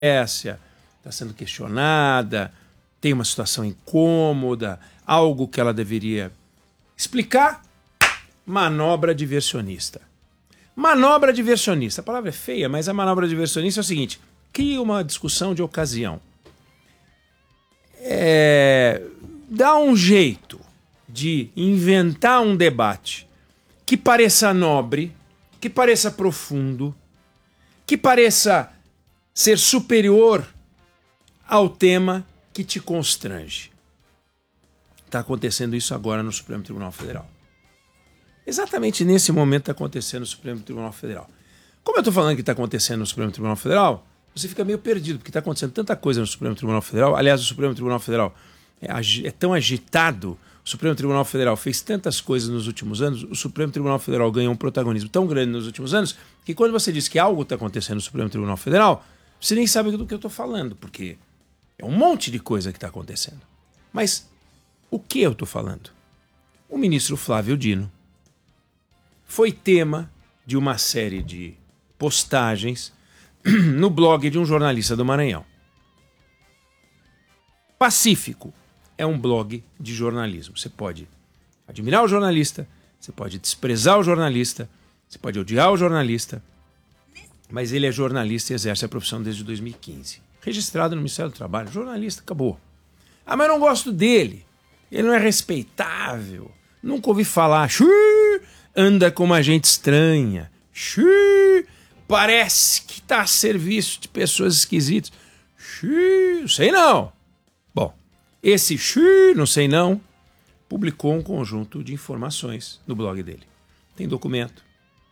está sendo questionada, tem uma situação incômoda, algo que ela deveria explicar. Manobra diversionista. Manobra diversionista. A palavra é feia, mas a manobra diversionista é o seguinte: cria uma discussão de ocasião. Dá um jeito de inventar um debate que pareça nobre, que pareça profundo, que pareça ser superior ao tema que te constrange. Está acontecendo isso agora no Supremo Tribunal Federal. Exatamente nesse momento está acontecendo no Supremo Tribunal Federal. Como eu estou falando que está acontecendo no Supremo Tribunal Federal, você fica meio perdido, porque está acontecendo tanta coisa no Supremo Tribunal Federal. Aliás, o Supremo Tribunal Federal é tão agitado, o Supremo Tribunal Federal fez tantas coisas nos últimos anos, o Supremo Tribunal Federal ganhou um protagonismo tão grande nos últimos anos, que quando você diz que algo está acontecendo no Supremo Tribunal Federal, você nem sabe do que eu estou falando, porque é um monte de coisa que está acontecendo. Mas o que eu estou falando? O ministro Flávio Dino foi tema de uma série de postagens no blog de um jornalista do Maranhão. Pacífico é um blog de jornalismo. Você pode admirar o jornalista, você pode desprezar o jornalista, você pode odiar o jornalista, mas ele é jornalista e exerce a profissão desde 2015. Registrado no Ministério do Trabalho, jornalista, acabou. Ah, mas eu não gosto dele, ele não é respeitável, nunca ouvi falar, anda com uma gente estranha, parece que está a serviço de pessoas esquisitas, sei não. Bom, esse não sei não publicou um conjunto de informações no blog dele. Tem documento,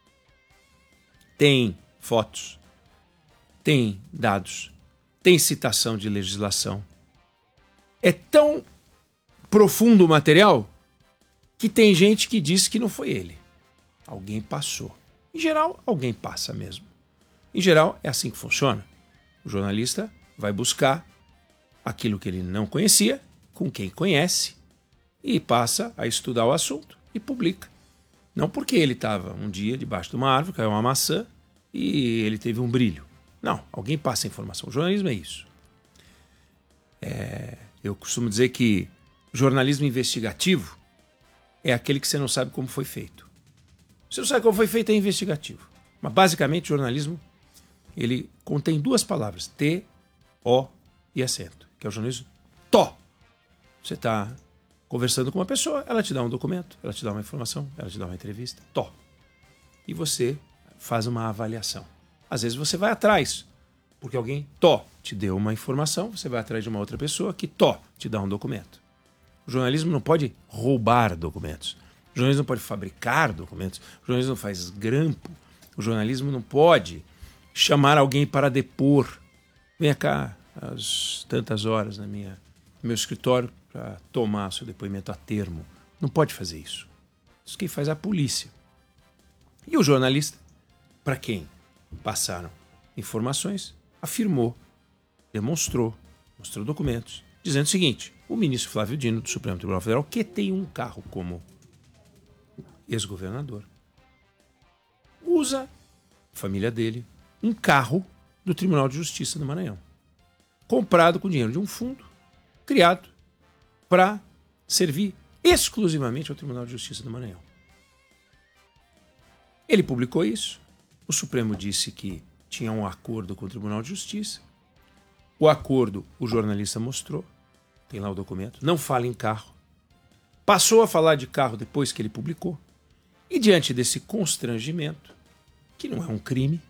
tem fotos, tem dados, tem citação de legislação. É tão profundo o material que tem gente que diz que não foi ele. Alguém passou. Em geral, alguém passa mesmo. Em geral, é assim que funciona. O jornalista vai buscar aquilo que ele não conhecia, com quem conhece, e passa a estudar o assunto e publica. Não porque ele estava um dia debaixo de uma árvore, caiu uma maçã e ele teve um brilho. Não, alguém passa a informação. O jornalismo é isso. Eu costumo dizer que o jornalismo investigativo é aquele que você não sabe como foi feito. Você não sabe como foi feito, é investigativo. Mas basicamente o jornalismo ele contém duas palavras, T, O e acento, que é o jornalismo TO. Você está conversando com uma pessoa, ela te dá um documento, ela te dá uma informação, ela te dá uma entrevista, TO. E você faz uma avaliação. Às vezes você vai atrás, porque alguém te deu uma informação, você vai atrás de uma outra pessoa que te dá um documento. O jornalismo não pode roubar documentos. O jornalismo não pode fabricar documentos. O jornalismo não faz grampo. O jornalismo não pode chamar alguém para depor. Venha cá às tantas horas no meu escritório para tomar seu depoimento a termo. Não pode fazer isso. Isso quem faz é a polícia. E o jornalista, para quem passaram informações, afirmou, mostrou documentos, dizendo o seguinte: o ministro Flávio Dino, do Supremo Tribunal Federal, que tem um carro como ex-governador, usa, a família dele, um carro do Tribunal de Justiça do Maranhão, comprado com dinheiro de um fundo criado para servir exclusivamente ao Tribunal de Justiça do Maranhão. Ele publicou isso, o Supremo disse que tinha um acordo com o Tribunal de Justiça, o acordo o jornalista mostrou, tem lá o documento, não fala em carro, passou a falar de carro depois que ele publicou, e diante desse constrangimento, que não é um crime,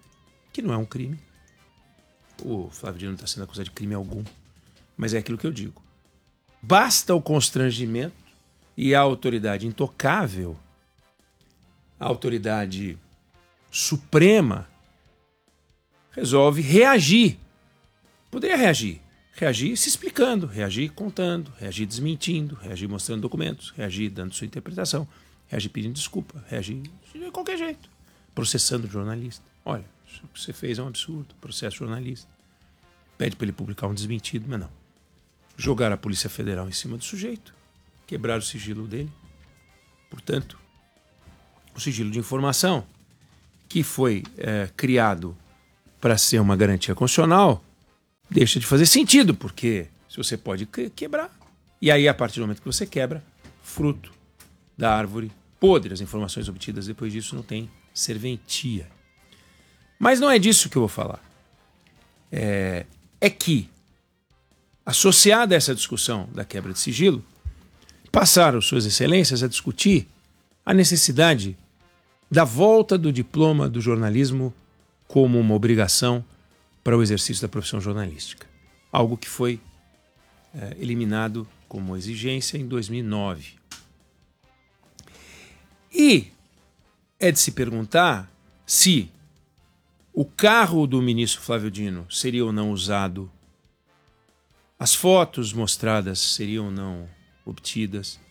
o Flávio Dino não está sendo acusado de crime algum, mas é aquilo que eu digo. Basta o constrangimento e a autoridade intocável, a autoridade suprema, resolve reagir. Poderia reagir se explicando, reagir contando, reagir desmentindo, reagir mostrando documentos, reagir dando sua interpretação, reagir pedindo desculpa, reagir de qualquer jeito, processando o jornalista. Olha, o que você fez é um absurdo, processo jornalista. Pede para ele publicar um desmentido, mas não. Jogar a Polícia Federal em cima do sujeito, quebrar o sigilo dele. Portanto, o sigilo de informação, que foi criado para ser uma garantia constitucional, deixa de fazer sentido, porque se você pode quebrar, e aí a partir do momento que você quebra, fruto da árvore podre, as informações obtidas depois disso não têm serventia. Mas não é disso que eu vou falar. É que, associada a essa discussão da quebra de sigilo, passaram suas excelências a discutir a necessidade da volta do diploma do jornalismo como uma obrigação para o exercício da profissão jornalística. Algo que foi eliminado como exigência em 2009. E é de se perguntar se o carro do ministro Flávio Dino seria ou não usado, as fotos mostradas seriam ou não obtidas,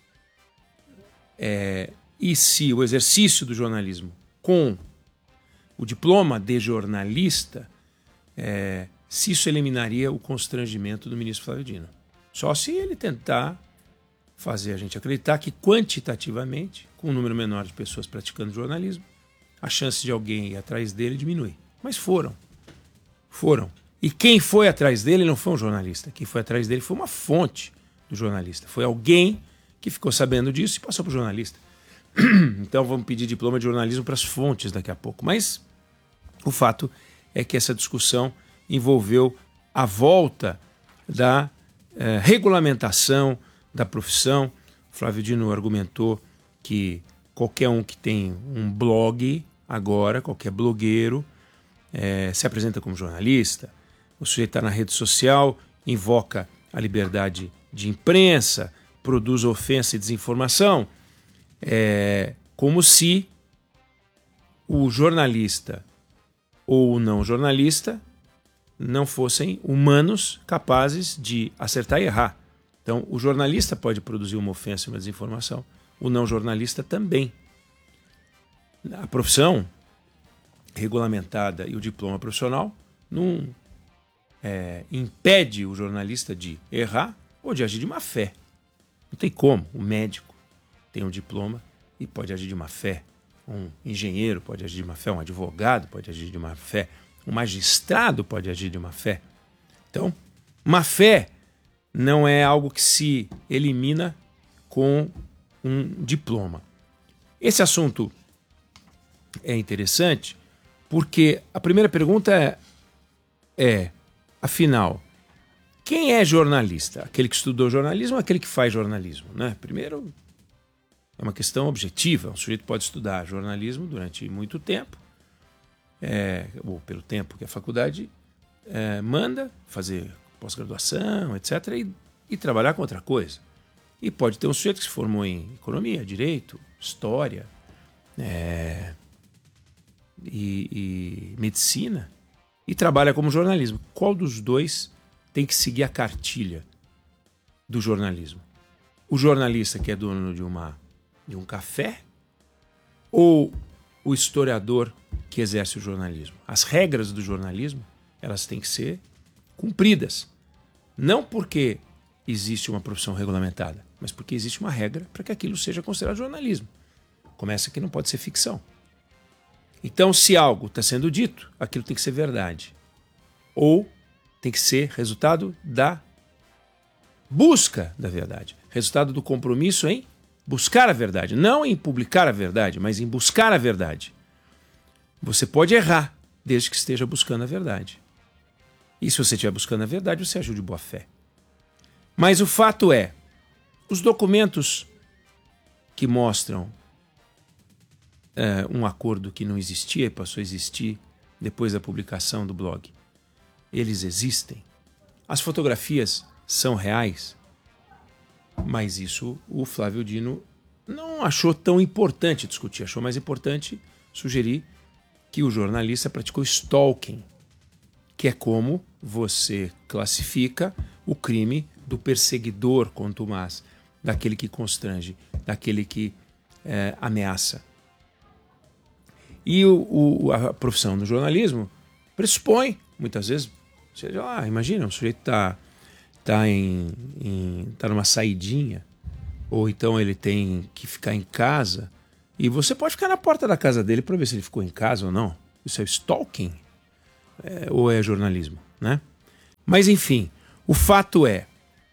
e se o exercício do jornalismo com o diploma de jornalista, se isso eliminaria o constrangimento do ministro Flávio Dino. Só se ele tentar fazer a gente acreditar que quantitativamente, com um número menor de pessoas praticando jornalismo, a chance de alguém ir atrás dele diminui. Mas foram. E quem foi atrás dele não foi um jornalista. Quem foi atrás dele foi uma fonte do jornalista. Foi alguém que ficou sabendo disso e passou para o jornalista. Então vamos pedir diploma de jornalismo para as fontes daqui a pouco. Mas o fato é que essa discussão envolveu a volta da regulamentação da profissão. Flávio Dino argumentou que qualquer um que tem um blog agora, qualquer blogueiro, se apresenta como jornalista. O sujeito está na rede social, invoca a liberdade de imprensa, produz ofensa e desinformação, como se o jornalista ou o não jornalista não fossem humanos capazes de acertar e errar. Então, o jornalista pode produzir uma ofensa e uma desinformação, o não jornalista também. A profissão regulamentada e o diploma profissional não impede o jornalista de errar ou de agir de má fé. Não tem como. O médico tem um diploma e pode agir de má fé. Um engenheiro pode agir de má fé. Um advogado pode agir de má fé. Um magistrado pode agir de má fé. Então, má fé não é algo que se elimina com um diploma. Esse assunto é interessante porque a primeira pergunta afinal, quem é jornalista? Aquele que estudou jornalismo ou aquele que faz jornalismo, né? Primeiro, é uma questão objetiva. Um sujeito pode estudar jornalismo durante muito tempo, ou pelo tempo que a faculdade manda, fazer pós-graduação, etc., e trabalhar com outra coisa. E pode ter um sujeito que se formou em economia, direito, história e medicina e trabalha como jornalismo. Qual dos dois tem que seguir a cartilha do jornalismo? O jornalista que é dono de um café ou o historiador que exerce o jornalismo? As regras do jornalismo, elas têm que ser cumpridas. Não porque existe uma profissão regulamentada, mas porque existe uma regra para que aquilo seja considerado jornalismo. Começa que não pode ser ficção. Então, se algo está sendo dito, aquilo tem que ser verdade. Ou tem que ser resultado da busca da verdade. Resultado do compromisso em buscar a verdade. Não em publicar a verdade, mas em buscar a verdade. Você pode errar, desde que esteja buscando a verdade. E se você estiver buscando a verdade, você agiu de boa fé. Mas o fato é, os documentos que mostram um acordo que não existia e passou a existir depois da publicação do blog, eles existem. As fotografias são reais, mas isso o Flávio Dino não achou tão importante discutir. Achou mais importante sugerir que o jornalista praticou stalking, que é como você classifica o crime do perseguidor contumaz, daquele que constrange, daquele que ameaça. E a profissão do jornalismo pressupõe, muitas vezes, imagina, um sujeito tá numa saidinha, ou então ele tem que ficar em casa, e você pode ficar na porta da casa dele para ver se ele ficou em casa ou não. Isso é stalking? Ou é jornalismo, né? Mas, enfim, o fato é,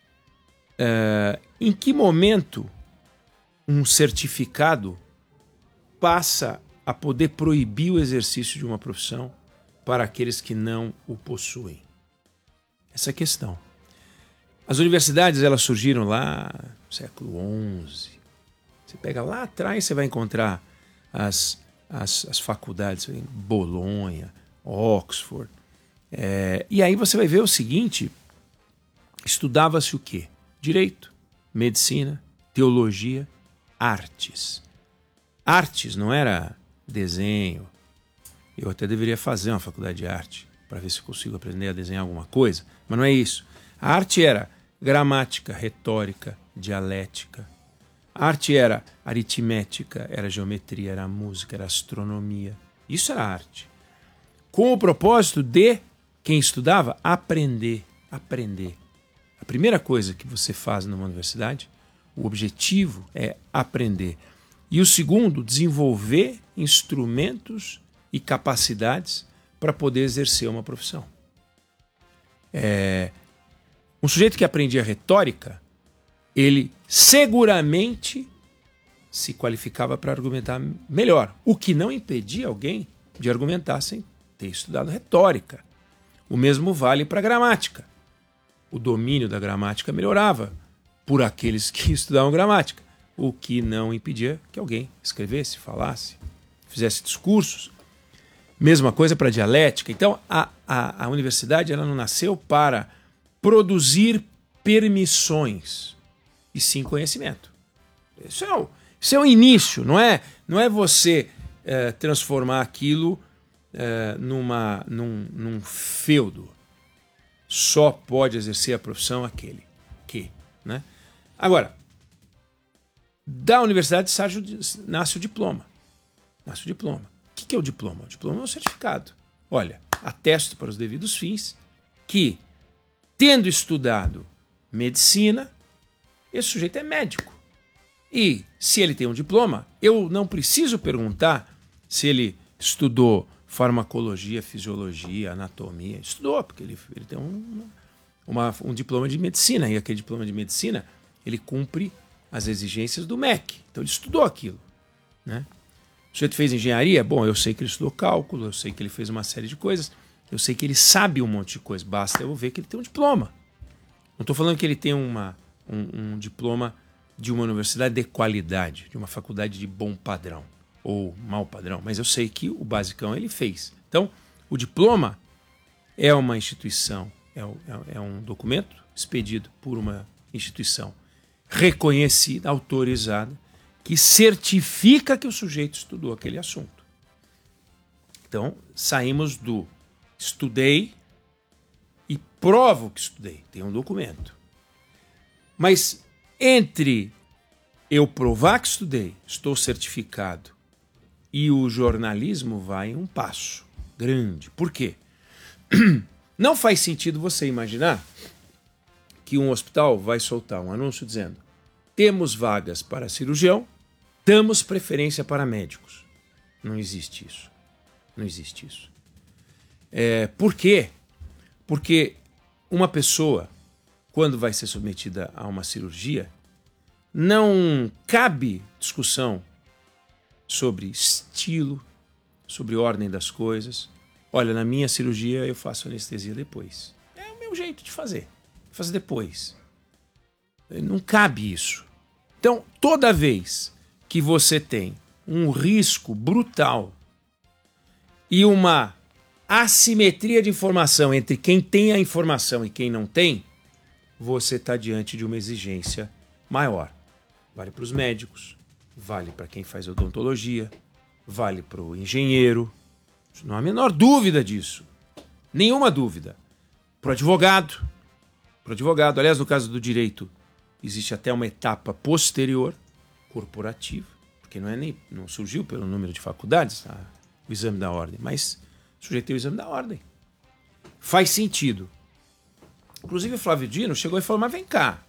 em que momento um certificado passa a poder proibir o exercício de uma profissão para aqueles que não o possuem? Essa é a questão. As universidades, elas surgiram lá no século XI. Você pega lá atrás, você vai encontrar as faculdades em Bolonha, Oxford. E aí você vai ver o seguinte, estudava-se o quê? Direito, medicina, teologia, artes. Artes não era desenho. Eu até deveria fazer uma faculdade de arte para ver se eu consigo aprender a desenhar alguma coisa, mas não é isso. A arte era gramática, retórica, dialética. A arte era aritmética, era geometria, era música, era astronomia. Isso era arte. Com o propósito de quem estudava aprender. A primeira coisa que você faz numa universidade, o objetivo é aprender. E o segundo, desenvolver instrumentos e capacidades para poder exercer uma profissão. Um sujeito que aprendia retórica, ele seguramente se qualificava para argumentar melhor, o que não impedia alguém de argumentar sem ter estudado retórica. O mesmo vale para a gramática. O domínio da gramática melhorava por aqueles que estudavam gramática, o que não impedia que alguém escrevesse, falasse, fizesse discursos. Mesma coisa para a dialética. Então, a universidade ela não nasceu para produzir permissões, e sim conhecimento. Isso é o início, não é você transformar aquilo num feudo. Só pode exercer a profissão aquele que. Né? Agora, da universidade nasce o diploma. Nasce o diploma. O que é o diploma? O diploma é um certificado. Olha, atesto para os devidos fins que, tendo estudado medicina, esse sujeito é médico. E se ele tem um diploma, eu não preciso perguntar se ele estudou farmacologia, fisiologia, anatomia. Estudou, porque ele tem um diploma de medicina. E aquele diploma de medicina, ele cumpre as exigências do MEC. Então ele estudou aquilo. Né? O sujeito fez engenharia? Bom, eu sei que ele estudou cálculo, eu sei que ele fez uma série de coisas, eu sei que ele sabe um monte de coisa, basta eu ver que ele tem um diploma. Não estou falando que ele tem um diploma de uma universidade de qualidade, de uma faculdade de bom padrão ou mau padrão, mas eu sei que o basicão ele fez. Então, o diploma é uma instituição, é um documento expedido por uma instituição reconhecida, autorizada, que certifica que o sujeito estudou aquele assunto. Então, saímos do estudei e provo que estudei. Tem um documento. Mas entre eu provar que estudei, estou certificado, e o jornalismo vai um passo grande. Por quê? Não faz sentido você imaginar que um hospital vai soltar um anúncio dizendo: temos vagas para cirurgião, damos preferência para médicos. Não existe isso. Não existe isso. Por quê? Porque uma pessoa, quando vai ser submetida a uma cirurgia, não cabe discussão sobre estilo, sobre ordem das coisas. Olha, na minha cirurgia eu faço anestesia depois. É o meu jeito de fazer depois. Não cabe isso. Então, toda vez que você tem um risco brutal e uma assimetria de informação entre quem tem a informação e quem não tem, você está diante de uma exigência maior. Vale para os médicos, vale para quem faz odontologia, vale para o engenheiro. Não há a menor dúvida disso. Nenhuma dúvida. Para o advogado. Aliás, no caso do direito, existe até uma etapa posterior, corporativa, porque não surgiu pelo número de faculdades o exame da ordem, mas sujeitei o exame da ordem. Faz sentido. Inclusive o Flávio Dino chegou e falou: mas vem cá,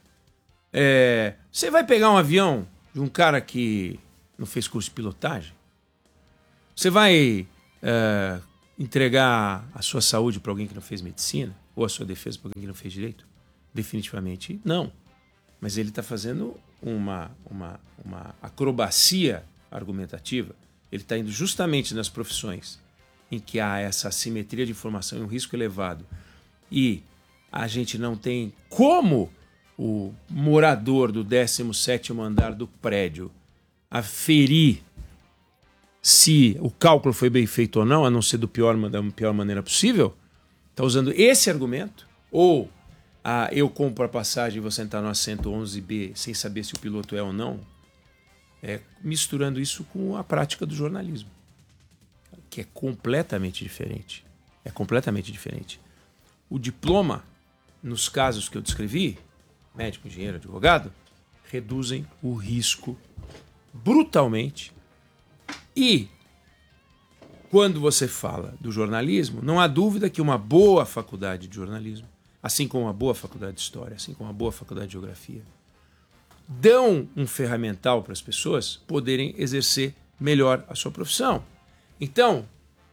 você vai pegar um avião de um cara que não fez curso de pilotagem? Você vai entregar a sua saúde para alguém que não fez medicina? ou a sua defesa por alguém que não fez direito? Definitivamente não. Mas ele está fazendo uma acrobacia argumentativa. Ele está indo justamente nas profissões em que há essa assimetria de informação e um risco elevado, e a gente não tem como o morador do 17º andar do prédio aferir se o cálculo foi bem feito ou não, a não ser da pior maneira possível. Está usando esse argumento, ou eu compro a passagem e vou sentar no assento 11B sem saber se o piloto é ou não, misturando isso com a prática do jornalismo, que é completamente diferente. É completamente diferente. O diploma, nos casos que eu descrevi, médico, engenheiro, advogado, reduzem o risco brutalmente. E quando você fala do jornalismo, não há dúvida que uma boa faculdade de jornalismo, assim como uma boa faculdade de história, assim como uma boa faculdade de geografia, dão um ferramental para as pessoas poderem exercer melhor a sua profissão. Então,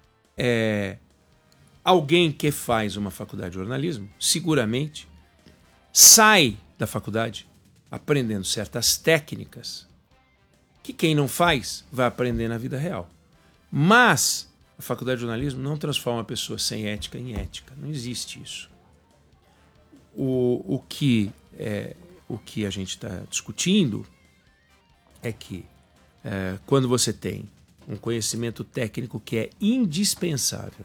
alguém que faz uma faculdade de jornalismo, seguramente, sai da faculdade aprendendo certas técnicas que quem não faz vai aprender na vida real. Mas a faculdade de jornalismo não transforma a pessoa sem ética em ética. Não existe isso. O que a gente está discutindo é que quando você tem um conhecimento técnico que é indispensável,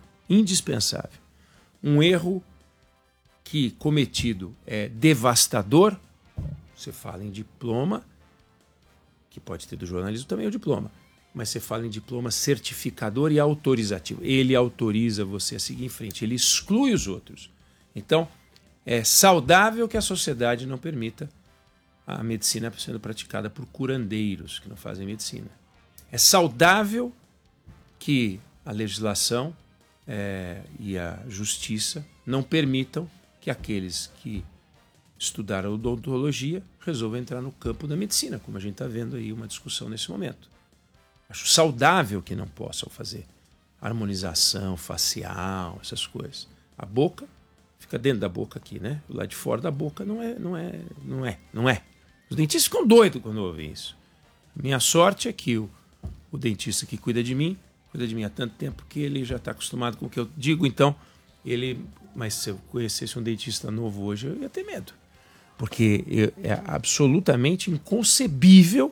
um erro que cometido é devastador, você fala em diploma, que pode ter do jornalismo também o diploma, mas você fala em diploma certificador e autorizativo. Ele autoriza você a seguir em frente, ele exclui os outros. Então, é saudável que a sociedade não permita a medicina sendo praticada por curandeiros que não fazem medicina. É saudável que a legislação e a justiça não permitam que aqueles que estudaram odontologia resolvam entrar no campo da medicina, como a gente está vendo aí uma discussão nesse momento. Acho saudável que não possam fazer harmonização facial, essas coisas. A boca fica dentro da boca aqui, né? O lado de fora da boca não é. Os dentistas ficam doidos quando ouvem isso. Minha sorte é que o dentista que cuida de mim há tanto tempo que ele já está acostumado com o que eu digo, então mas se eu conhecesse um dentista novo hoje, eu ia ter medo. Porque é absolutamente inconcebível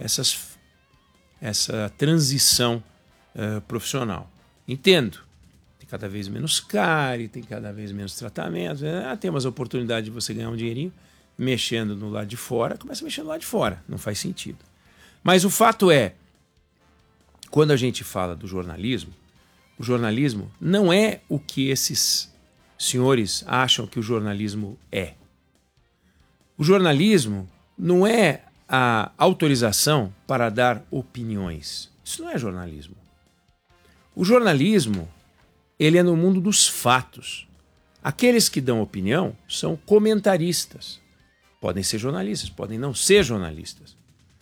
essa transição profissional. Entendo. Tem cada vez menos cárie, tem cada vez menos tratamento. Tem umas oportunidades de você ganhar um dinheirinho mexendo no lado de fora. Começa mexendo no lado de fora. Não faz sentido. Mas o fato é, quando a gente fala do jornalismo, o jornalismo não é o que esses senhores acham que o jornalismo é. O jornalismo não é a autorização para dar opiniões. Isso não é jornalismo. O jornalismo, ele é no mundo dos fatos. Aqueles que dão opinião são comentaristas. Podem ser jornalistas, podem não ser jornalistas.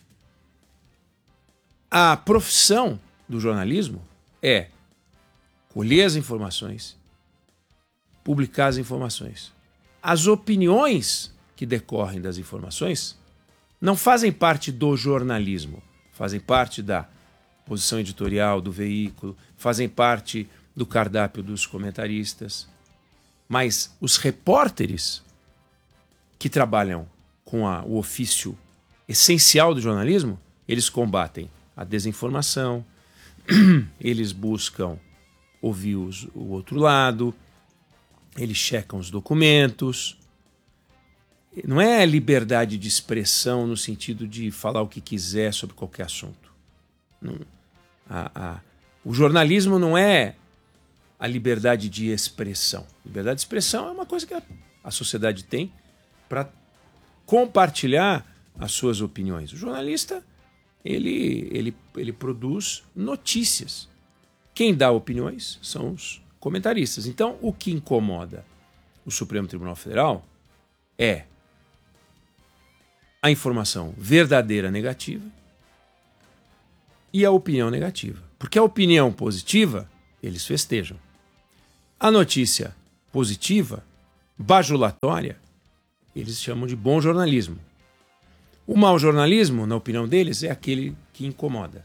A profissão do jornalismo é colher as informações, publicar as informações. As opiniões que decorrem das informações não fazem parte do jornalismo, fazem parte da posição editorial do veículo, fazem parte do cardápio dos comentaristas. Mas os repórteres que trabalham com o ofício essencial do jornalismo, eles combatem a desinformação, eles buscam ouvir o outro lado, eles checam os documentos. Não é liberdade de expressão no sentido de falar o que quiser sobre qualquer assunto. O jornalismo não é a liberdade de expressão. Liberdade de expressão é uma coisa que a sociedade tem para compartilhar as suas opiniões. O jornalista, ele produz notícias. Quem dá opiniões são os comentaristas. Então, o que incomoda o Supremo Tribunal Federal é a informação verdadeira negativa e a opinião negativa. Porque a opinião positiva, eles festejam. A notícia positiva, bajulatória, eles chamam de bom jornalismo. O mau jornalismo, na opinião deles, é aquele que incomoda.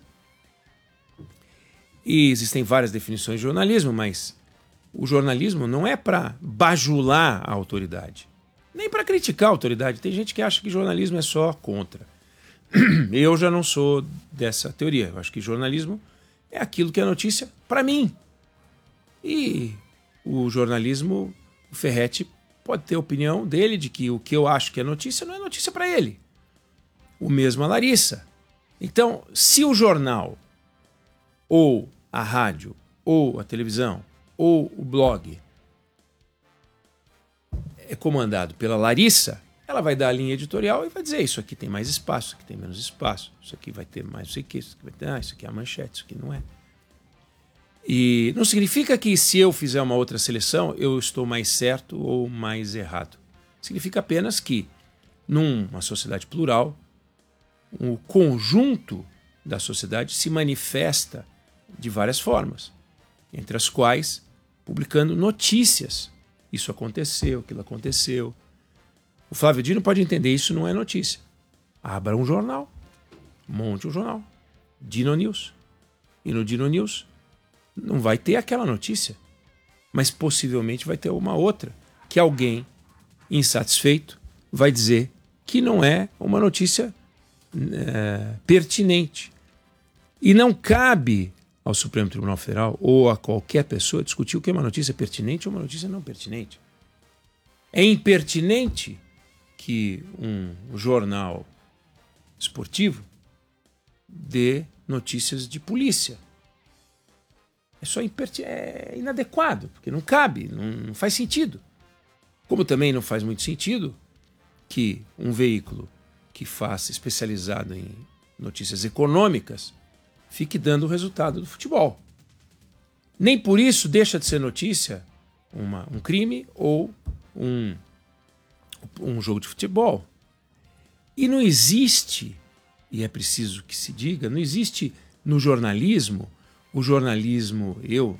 E existem várias definições de jornalismo, mas o jornalismo não é para bajular a autoridade, nem para criticar a autoridade. Tem gente que acha que jornalismo é só contra. Eu já não sou dessa teoria. Eu acho que jornalismo é aquilo que é notícia para mim. E o jornalismo, o Ferretti pode ter a opinião dele de que o que eu acho que é notícia não é notícia para ele. O mesmo a Larissa. Então, se o jornal, ou a rádio, ou a televisão, ou o blog é comandado pela Larissa, ela vai dar a linha editorial e vai dizer: isso aqui tem mais espaço, isso aqui tem menos espaço, isso aqui vai ter mais não sei o que, isso aqui vai ter, isso aqui é a manchete, isso aqui não é. E não significa que se eu fizer uma outra seleção, eu estou mais certo ou mais errado. Significa apenas que, numa sociedade plural, o conjunto da sociedade se manifesta de várias formas, entre as quais publicando notícias. Isso aconteceu, aquilo aconteceu. O Flávio Dino pode entender, isso não é notícia. Abra um jornal, monte um jornal, Dino News. E no Dino News não vai ter aquela notícia, mas possivelmente vai ter uma outra, que alguém insatisfeito vai dizer que não é uma notícia pertinente. E não cabe ao Supremo Tribunal Federal ou a qualquer pessoa discutir o que é uma notícia pertinente ou uma notícia não pertinente. É impertinente que um jornal esportivo dê notícias de polícia. É inadequado, porque não cabe, não faz sentido. Como também não faz muito sentido que um veículo que faça especializado em notícias econômicas fique dando o resultado do futebol. Nem por isso deixa de ser notícia um crime ou um jogo de futebol. E não existe, e é preciso que se diga, não existe no jornalismo, o jornalismo, eu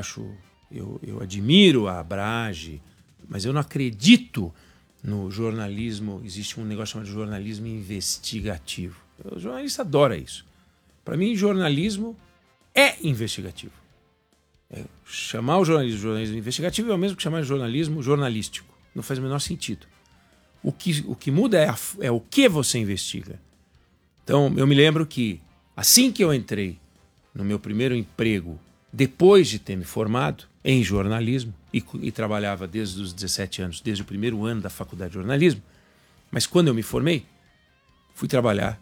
admiro a Abrage, mas eu não acredito no jornalismo. Existe um negócio chamado jornalismo investigativo. O jornalista adora isso. Para mim, jornalismo é investigativo. Chamar o jornalismo de jornalismo investigativo é o mesmo que chamar de jornalismo jornalístico. Não faz o menor sentido. O que muda é o que você investiga. Então, eu me lembro que assim que eu entrei no meu primeiro emprego, depois de ter me formado em jornalismo, e trabalhava desde os 17 anos, desde o primeiro ano da faculdade de jornalismo, mas quando eu me formei, fui trabalhar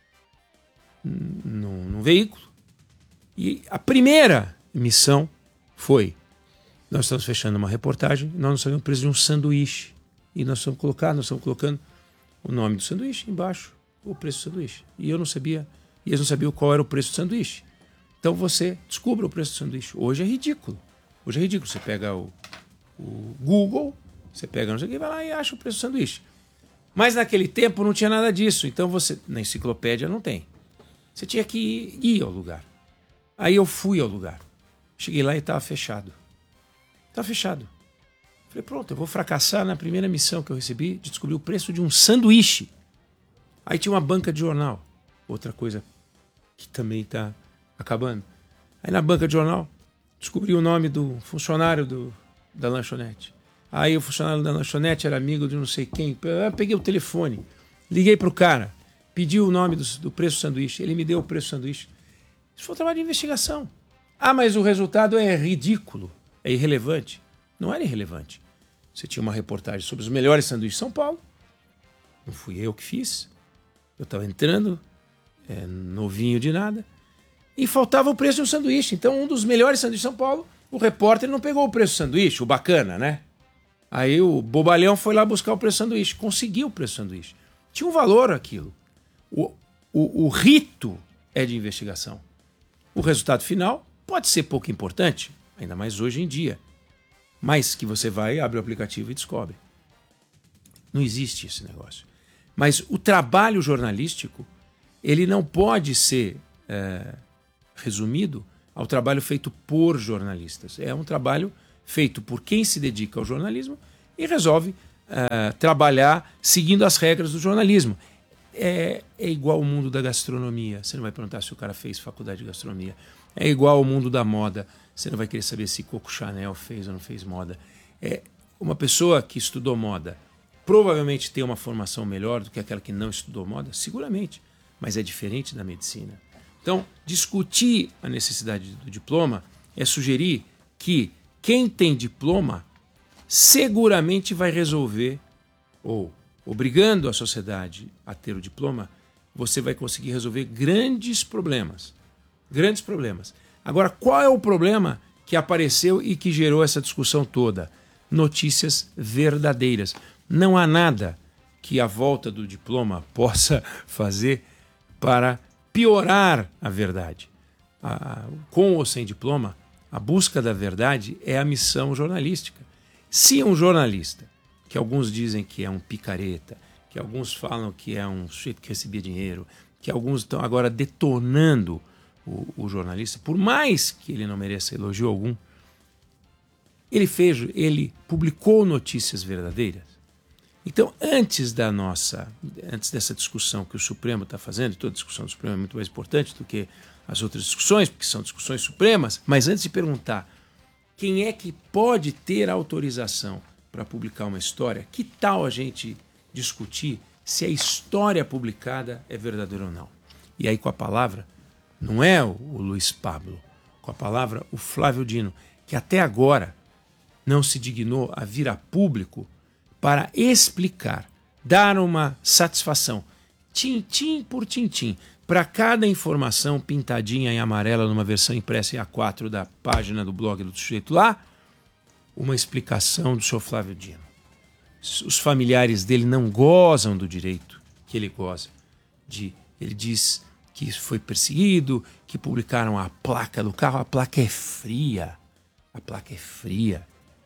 num veículo, e a primeira missão foi: nós estamos fechando uma reportagem, nós não sabemos o preço de um sanduíche, e nós estamos colocando o nome do sanduíche embaixo, o preço do sanduíche, e eu não sabia, e eles não sabiam qual era o preço do sanduíche. Então você descubra o preço do sanduíche. Hoje é ridículo. Você pega o Google, você pega não sei o que, vai lá e acha o preço do sanduíche. Mas naquele tempo não tinha nada disso. Então você, na enciclopédia não tem. Você tinha que ir ao lugar. Aí eu fui ao lugar. Cheguei lá e estava fechado. Estava fechado. Falei, pronto, eu vou fracassar na primeira missão que eu recebi de descobrir o preço de um sanduíche. Aí tinha uma banca de jornal. Outra coisa que também está acabando. Aí na banca de jornal, descobri o nome do funcionário da lanchonete. Aí o funcionário da lanchonete era amigo de não sei quem. Eu peguei o telefone, liguei para o cara, pedi o nome do preço do sanduíche. Ele me deu o preço do sanduíche. Isso foi um trabalho de investigação. Ah, mas o resultado é ridículo, é irrelevante. Não era irrelevante. Você tinha uma reportagem sobre os melhores sanduíches de São Paulo. Não fui eu que fiz. Eu estava entrando, novinho de nada. E faltava o preço de um sanduíche. Então, um dos melhores sanduíches de São Paulo, o repórter não pegou o preço do sanduíche, o bacana, né? Aí o bobalhão foi lá buscar o preço do sanduíche. Conseguiu o preço do sanduíche. Tinha um valor aquilo. O rito é de investigação. O resultado final pode ser pouco importante, ainda mais hoje em dia. Mas que você vai, abre o aplicativo e descobre. Não existe esse negócio. Mas o trabalho jornalístico, ele não pode ser resumido ao trabalho feito por jornalistas. É um trabalho feito por quem se dedica ao jornalismo e resolve trabalhar seguindo as regras do jornalismo. É igual ao mundo da gastronomia. Você não vai perguntar se o cara fez faculdade de gastronomia. É igual ao mundo da moda. Você não vai querer saber se Coco Chanel fez ou não fez moda. Uma pessoa que estudou moda provavelmente tem uma formação melhor do que aquela que não estudou moda? Seguramente. Mas é diferente da medicina. Então, discutir a necessidade do diploma é sugerir que quem tem diploma seguramente vai resolver, ou obrigando a sociedade a ter o diploma, você vai conseguir resolver grandes problemas. Grandes problemas. Agora, qual é o problema que apareceu e que gerou essa discussão toda? Notícias verdadeiras. Não há nada que a volta do diploma possa fazer para piorar a verdade. Com ou sem diploma, a busca da verdade é a missão jornalística. Se um jornalista, que alguns dizem que é um picareta, que alguns falam que é um sujeito que recebia dinheiro, que alguns estão agora detonando o jornalista, por mais que ele não mereça elogio algum, ele publicou notícias verdadeiras. Então, antes dessa discussão que o Supremo está fazendo, toda discussão do Supremo é muito mais importante do que as outras discussões, porque são discussões supremas, mas antes de perguntar quem é que pode ter autorização para publicar uma história, que tal a gente discutir se a história publicada é verdadeira ou não? E aí com a palavra, não é o Luiz Pablo, com a palavra o Flávio Dino, que até agora não se dignou a vir a público para explicar, dar uma satisfação, tintim por tintim, para cada informação pintadinha em amarela numa versão impressa em A4 da página do blog do sujeito lá, uma explicação do senhor Flávio Dino. Os familiares dele não gozam do direito que ele goza. Ele diz que foi perseguido, que publicaram a placa do carro, a placa é fria. A placa é fria.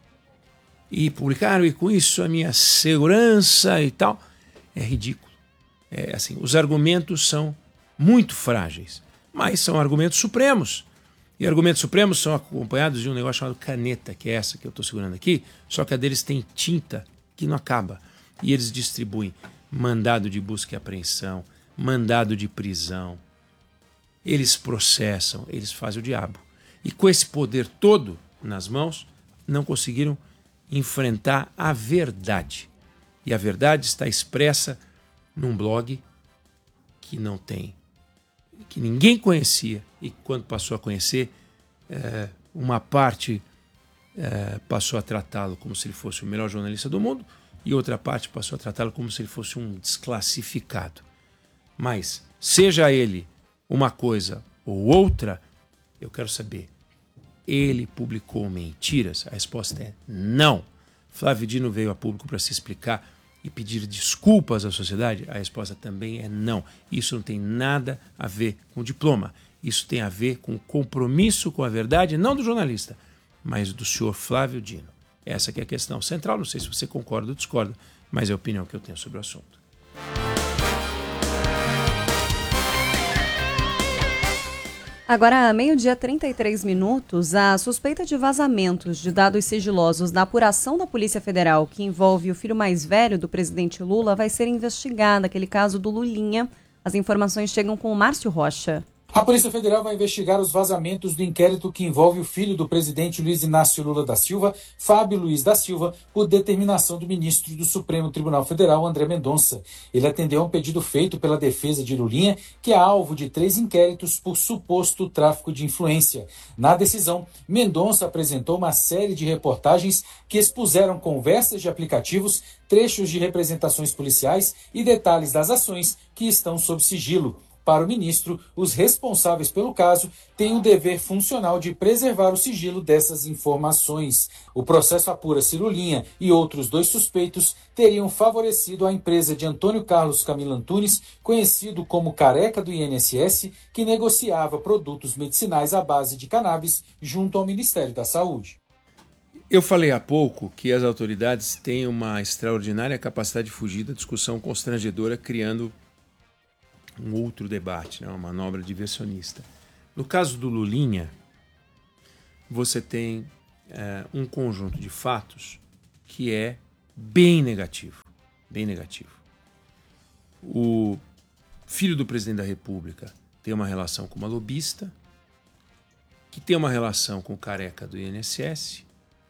E publicaram, e com isso a minha segurança e tal. É ridículo. Assim, os argumentos são muito frágeis, mas são argumentos supremos. E argumentos supremos são acompanhados de um negócio chamado caneta, que é essa que eu estou segurando aqui, só que a deles tem tinta que não acaba. E eles distribuem mandado de busca e apreensão, mandado de prisão. Eles processam, eles fazem o diabo. E com esse poder todo nas mãos, não conseguiram enfrentar a verdade. E a verdade está expressa num blog que não tem, que ninguém conhecia, e quando passou a conhecer, uma parte passou a tratá-lo como se ele fosse o melhor jornalista do mundo, e outra parte passou a tratá-lo como se ele fosse um desclassificado. Mas, seja ele uma coisa ou outra, eu quero saber, ele publicou mentiras? A resposta é não. Flávio Dino veio a público para se explicar e pedir desculpas à sociedade? A resposta também é não. Isso não tem nada a ver com diploma. Isso tem a ver com compromisso com a verdade, não do jornalista, mas do senhor Flávio Dino. Essa que é a questão central. Não sei se você concorda ou discorda, mas é a opinião que eu tenho sobre o assunto. Agora, meio-dia 33 minutos, a suspeita de vazamentos de dados sigilosos da apuração da Polícia Federal que envolve o filho mais velho do presidente Lula vai ser investigada, aquele caso do Lulinha. As informações chegam com o Márcio Rocha. A Polícia Federal vai investigar os vazamentos do inquérito que envolve o filho do presidente Luiz Inácio Lula da Silva, Fábio Luiz da Silva, por determinação do ministro do Supremo Tribunal Federal, André Mendonça. Ele atendeu a um pedido feito pela defesa de Lulinha, que é alvo de 3 inquéritos por suposto tráfico de influência. Na decisão, Mendonça apresentou uma série de reportagens que expuseram conversas de aplicativos, trechos de representações policiais e detalhes das ações que estão sob sigilo. Para o ministro, os responsáveis pelo caso têm o dever funcional de preservar o sigilo dessas informações. O processo apura se Lulinha e outros 2 suspeitos teriam favorecido a empresa de Antônio Carlos Camilo Antunes, conhecido como Careca do INSS, que negociava produtos medicinais à base de cannabis junto ao Ministério da Saúde. Eu falei há pouco que as autoridades têm uma extraordinária capacidade de fugir da discussão constrangedora, criando um outro debate, uma manobra diversionista. No caso do Lulinha, você tem um conjunto de fatos que é bem negativo. Bem negativo. O filho do presidente da República tem uma relação com uma lobista, que tem uma relação com o careca do INSS,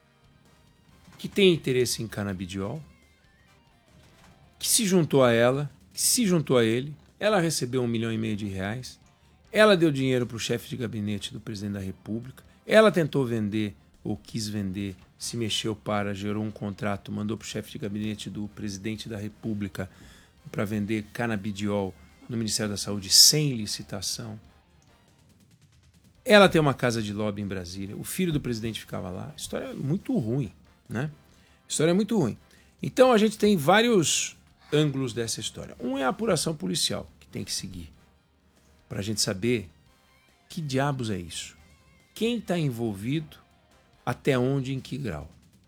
que tem interesse em canabidiol, que se juntou a ela, que se juntou a ele, ela recebeu R$1,5 milhão, ela deu dinheiro para o chefe de gabinete do presidente da República, ela tentou vender ou quis vender, se mexeu para, gerou um contrato, mandou para o chefe de gabinete do presidente da República para vender canabidiol no Ministério da Saúde sem licitação. Ela tem uma casa de lobby em Brasília, o filho do presidente ficava lá. História é muito ruim, né? História é muito ruim. Então a gente tem vários ângulos dessa história. Um é a apuração policial, que tem que seguir, para a gente saber que diabos é isso. Quem está envolvido, até onde, em que grau.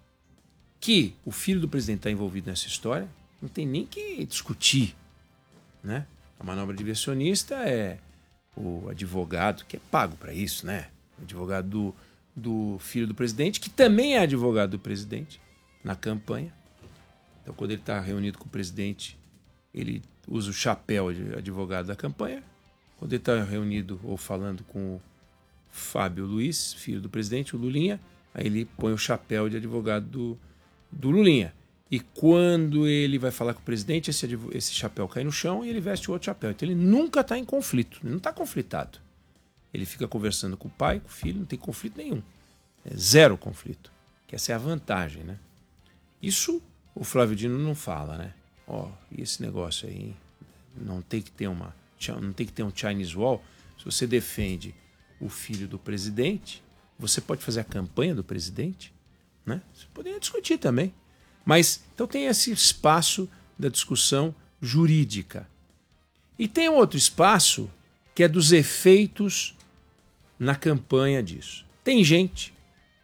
Que o filho do presidente está envolvido nessa história, não tem nem que discutir, né? A manobra diversionista é o advogado que é pago para isso, né? O advogado do filho do presidente, que também é advogado do presidente na campanha. Então, quando ele está reunido com o presidente, ele usa o chapéu de advogado da campanha. Quando ele está reunido ou falando com o Fábio Luiz, filho do presidente, o Lulinha, aí ele põe o chapéu de advogado do Lulinha. E quando ele vai falar com o presidente, esse chapéu cai no chão e ele veste o outro chapéu. Então ele nunca está em conflito, ele não está conflitado. Ele fica conversando com o pai, com o filho, não tem conflito nenhum. É zero conflito. Que essa é a vantagem, né? Isso o Flávio Dino não fala, né? Ó, e esse negócio aí, hein? Não tem que ter um Chinese Wall. Se você defende o filho do presidente, você pode fazer a campanha do presidente, né? Você poderia discutir também. Mas, então tem esse espaço da discussão jurídica. E tem um outro espaço que é dos efeitos na campanha disso. Tem gente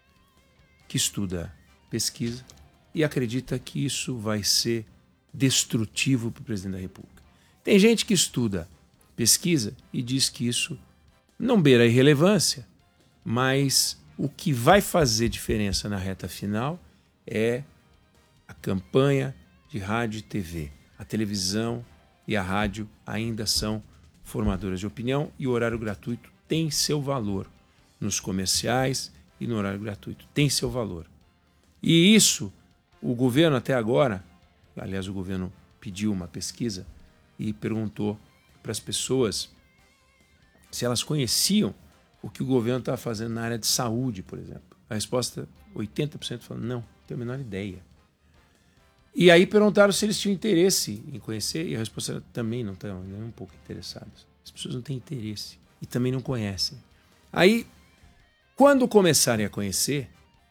que estuda pesquisa e acredita que isso vai ser destrutivo para o presidente da República. Tem gente que estuda pesquisa e diz que isso não beira a irrelevância, mas o que vai fazer diferença na reta final é a campanha de rádio e TV. A televisão e a rádio ainda são formadoras de opinião e o horário gratuito tem seu valor. Nos comerciais e no horário gratuito tem seu valor. E isso, o governo até agora, aliás, o governo pediu uma pesquisa e perguntou para as pessoas se elas conheciam o que o governo estava fazendo na área de saúde, por exemplo. A resposta, 80% falou, não tenho a menor ideia. E aí perguntaram se eles tinham interesse em conhecer, e a resposta era, também não estão, nem um pouco interessados. As pessoas não têm interesse e também não conhecem. Aí, quando começarem a conhecer,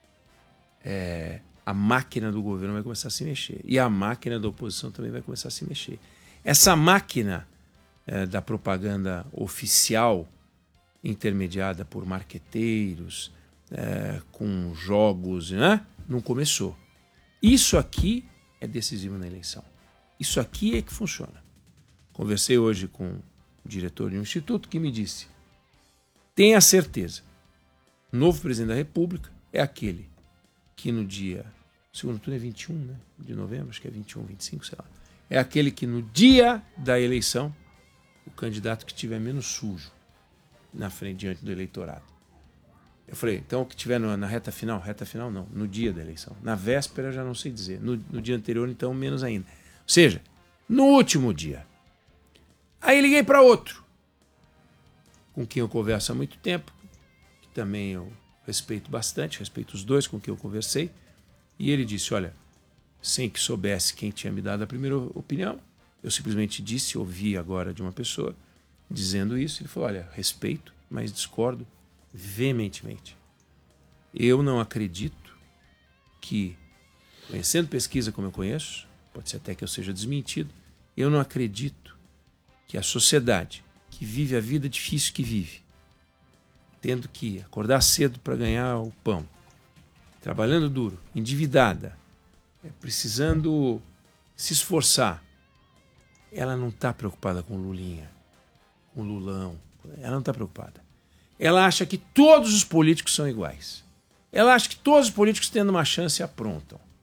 a máquina do governo vai começar a se mexer. E a máquina da oposição também vai começar a se mexer. Essa máquina da propaganda oficial, intermediada por marqueteiros, com jogos, né? Não começou. Isso aqui é decisivo na eleição. Isso aqui é que funciona. Conversei hoje com o diretor de um instituto que me disse, tenha certeza, o novo presidente da República é aquele que no dia, o segundo turno é 21, né, de novembro, acho que é 21, 25, sei lá, é aquele que no dia da eleição, o candidato que tiver menos sujo na frente, diante do eleitorado. Eu falei, então o que tiver na reta final não, no dia da eleição. Na véspera eu já não sei dizer, no dia anterior então menos ainda. Ou seja, no último dia. Aí liguei para outro, com quem eu converso há muito tempo, que também eu respeito bastante, respeito os dois com quem eu conversei, e ele disse, olha, sem que soubesse quem tinha me dado a primeira opinião, eu simplesmente disse, ouvi agora de uma pessoa dizendo isso, ele falou, olha, respeito, mas discordo veementemente. Eu não acredito que, conhecendo pesquisa como eu conheço, pode ser até que eu seja desmentido, eu não acredito que a sociedade que vive a vida difícil que vive, tendo que acordar cedo para ganhar o pão, trabalhando duro, endividada, precisando se esforçar, ela não está preocupada com Lulinha, com Lulão, ela não está preocupada. Ela acha que todos os políticos são iguais. Ela acha que todos os políticos, tendo uma chance, aprontam.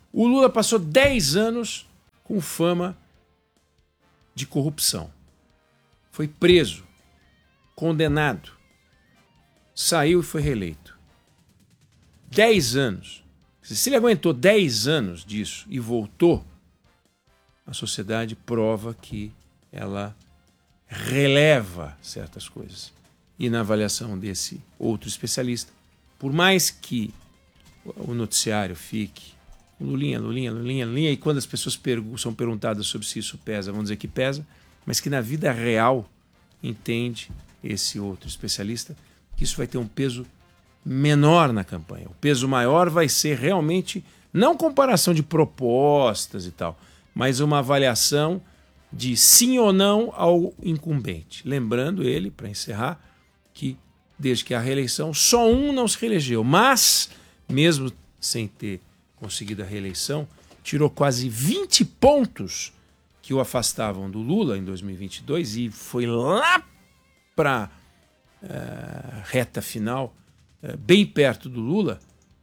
O Lula passou 10 anos com fama de corrupção. Foi preso, condenado, saiu e foi reeleito. 10 anos. Se ele aguentou 10 anos disso e voltou, a sociedade prova que ela releva certas coisas. E na avaliação desse outro especialista, por mais que o noticiário fique Lulinha, e quando as pessoas são perguntadas sobre se isso pesa, vão dizer que pesa, mas que na vida real entende esse outro especialista que isso vai ter um peso menor na campanha. O peso maior vai ser realmente, não comparação de propostas e tal, mas uma avaliação de sim ou não ao incumbente. Lembrando ele, para encerrar, que desde que a reeleição, só um não se reelegeu, mas, mesmo sem ter conseguido a reeleição, tirou quase 20 pontos que o afastavam do Lula em 2022 e foi lá para a reta final, bem perto do Lula,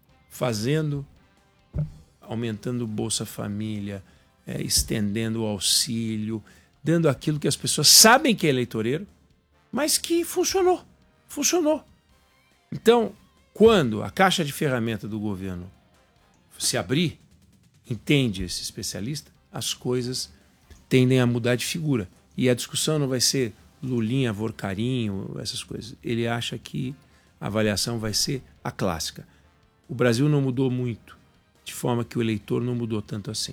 aumentando o Bolsa Família, estendendo o auxílio, dando aquilo que as pessoas sabem que é eleitoreiro, mas que funcionou. Então, quando a caixa de ferramenta do governo se abrir, entende esse especialista, as coisas tendem a mudar de figura. E a discussão não vai ser Lulinha, Vorcarinho, essas coisas. Ele acha que a avaliação vai ser a clássica. O Brasil não mudou muito, de forma que o eleitor não mudou tanto assim.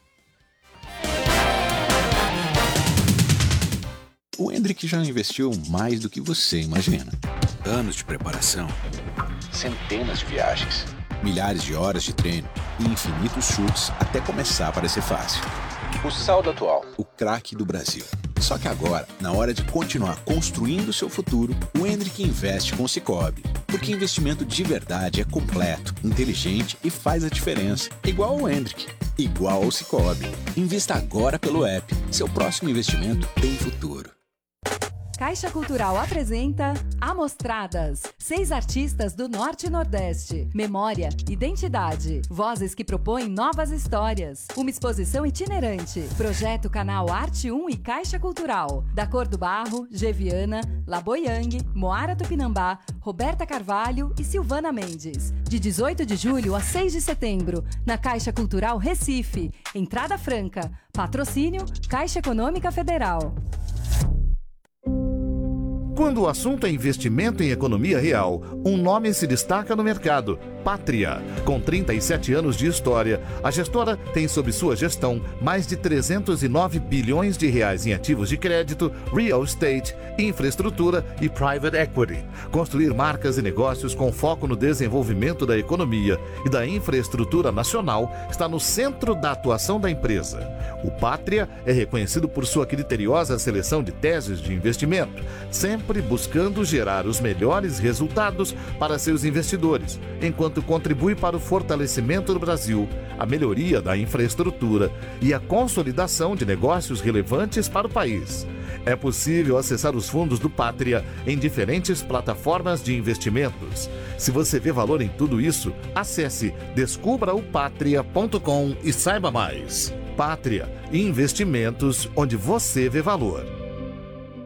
O Hendrick já investiu mais do que você imagina. Anos de preparação, centenas de viagens, milhares de horas de treino e infinitos chutes até começar a parecer fácil. O saldo atual, o craque do Brasil. Só que agora, na hora de continuar construindo seu futuro, o Hendrick investe com o Sicoob. Porque investimento de verdade é completo, inteligente e faz a diferença. Igual ao Hendrick, igual ao Sicoob. Invista agora pelo app. Seu próximo investimento tem futuro. Caixa Cultural apresenta Amostradas. 6 artistas do Norte e Nordeste. Memória, identidade. Vozes que propõem novas histórias. Uma exposição itinerante. Projeto Canal Arte 1 e Caixa Cultural. Da Cor do Barro, Geviana, Laboyang, Moara Tupinambá, Roberta Carvalho e Silvana Mendes. De 18 de julho a 6 de setembro, na Caixa Cultural Recife. Entrada franca. Patrocínio Caixa Econômica Federal. Quando o assunto é investimento em economia real, um nome se destaca no mercado: Pátria. Com 37 anos de história, a gestora tem sob sua gestão mais de 309 bilhões de reais em ativos de crédito, real estate, infraestrutura e private equity. Construir marcas e negócios com foco no desenvolvimento da economia e da infraestrutura nacional está no centro da atuação da empresa. O Pátria é reconhecido por sua criteriosa seleção de teses de investimento, sempre buscando gerar os melhores resultados para seus investidores, enquanto contribui para o fortalecimento do Brasil, a melhoria da infraestrutura e a consolidação de negócios relevantes para o país. É possível acessar os fundos do Pátria em diferentes plataformas de investimentos. Se você vê valor em tudo isso, acesse descubraopatria.com e saiba mais. Pátria, investimentos onde você vê valor.